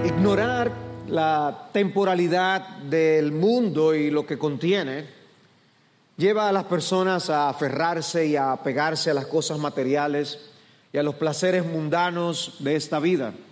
Ignorar la temporalidad del mundo y lo que contiene lleva a las personas a aferrarse y a apegarse a las cosas materiales y a los placeres mundanos de esta vida.